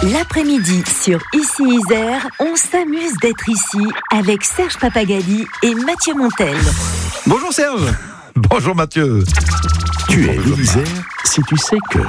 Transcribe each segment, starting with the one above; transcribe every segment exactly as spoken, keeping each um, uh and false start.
L'après-midi sur Ici Isère, on s'amuse d'être ici avec Serge Papagali et Mathieu Montel. Bonjour Serge. Bonjour Mathieu. Tu es l'Isère si tu sais que...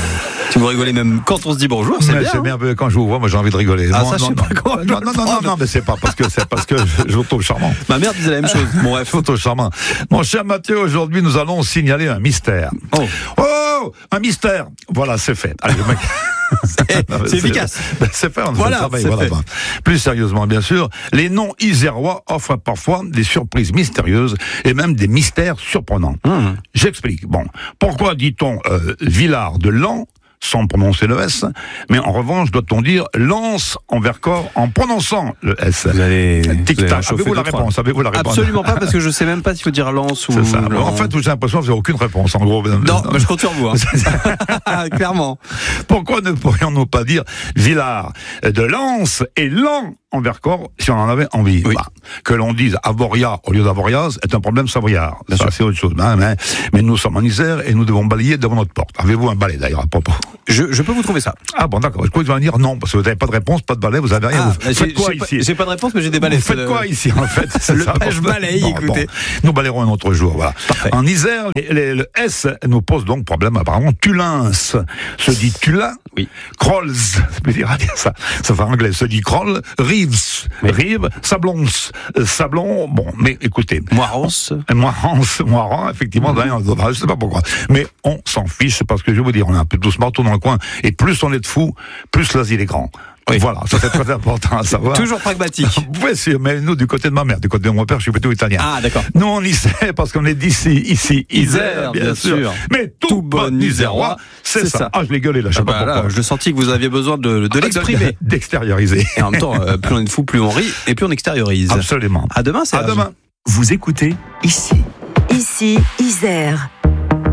Tu me rigolez même quand on se dit bonjour, c'est mais bien. C'est hein. bien, quand je vous vois, moi j'ai envie de rigoler. Ah, non, ça, non, je sais non, pas comment non, non, non, non, non, mais c'est pas parce que c'est parce que je, je vous trouve charmant. Ma mère disait la même chose. Bon, bref. Je vous trouve charmant. Mon cher Mathieu, aujourd'hui nous allons signaler un mystère. Oh, Oh, un mystère. Voilà, c'est fait. Allez, le mec. c'est, c'est efficace. Ben, c'est fait, on Voilà, fait le travail, c'est voilà, fait. ben. Plus sérieusement, bien sûr, les noms isérois offrent parfois des surprises mystérieuses et même des mystères surprenants. Mmh. J'explique. Bon, pourquoi dit-on euh, Villard de Lans sans prononcer le S, mais en revanche, doit-on dire Lance en Vercors en prononçant le S. Vous allez, Tic-tac. Avez-vous la réponse? Avez-vous la réponse? Absolument pas, parce que je sais même pas s'il faut dire lance ou... C'est ça. Non. En fait, j'ai l'impression que vous n'avez aucune réponse, en gros. Non, mais je compte sur vous. Hein. Clairement. Pourquoi ne pourrions-nous pas dire Villard de Lens et Lan en Vercors si on en avait envie? Oui. Bah, que l'on dise Avoria au lieu d'Avoriaz est un problème savoyard. Bien ça, sûr. c'est autre chose. Mais, mais, mais nous sommes en Isère et nous devons balayer devant notre porte. Avez-vous un balai d'ailleurs à propos? Je, je peux vous trouver ça. Ah bon, d'accord. Je crois que vous allez dire non, parce que vous n'avez pas de réponse, pas de balai, vous avez rien. Ah, vous j'ai, faites quoi j'ai ici? Pas, j'ai pas de réponse, mais j'ai des balais. Vous faites quoi ici en fait? C'est Le ça, pêche bon. balaye, Bon, écoutez. bon. Nous balayerons un autre jour, voilà. Parfait. En Isère, les- les- le S nous pose donc problème apparemment. Tulins se dit Tulin. Oui. Crolls, c'est plus dire à dire ça. Ça fait anglais, se dit Kroll. Rives, Oui. Rive. Sablons, euh, Sablon. Bon, mais écoutez. Moirance. Moirans, Moiran, effectivement, Mm-hmm. je sais pas pourquoi. Mais on s'en fiche, parce que je vais vous dire, on est un peu tous marteaux dans le coin, et plus on est de fous, plus l'asile est grand. Oui. Voilà, ça c'est très important à savoir. Toujours pragmatique. Oui, sûr, mais nous, du côté de ma mère, du côté de mon père, je suis plutôt italien. Ah, d'accord. Nous, on y sait, parce qu'on est d'ici, ici, Isère, Isère, bien, bien sûr. sûr. Mais tout, Tout bon bon Isérois, c'est c'est ça. ça. Ah, je l'ai gueulé, là, je sais Ah pas bah là, pourquoi. je sentis que vous aviez besoin de, de l'exprimer. D'extérioriser. Et en même temps, euh, plus on est de fous, plus on rit, et plus on extériorise. Absolument. À demain, c'est À demain. Vous écoutez Ici. Ici Isère.